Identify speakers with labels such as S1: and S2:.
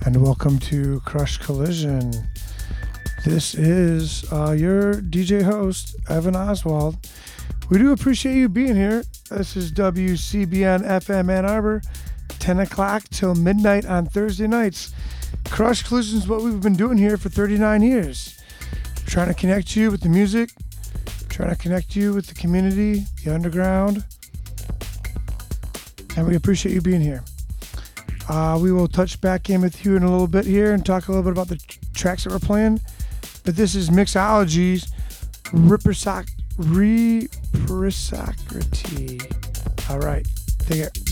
S1: and welcome to Crush Collision. This is your DJ host, Evan Oswald. We do appreciate you being here. This is WCBN FM Ann Arbor, 10 o'clock till midnight on Thursday nights. Crush Collision is what we've been doing here for 39 years. Trying to connect you with the music, trying to connect you with the community, the underground, and we appreciate you being here. We will touch back in with you in a little bit here and talk a little bit about the tracks that we're playing. But this is Mixology's Reciprocity. All right, take care.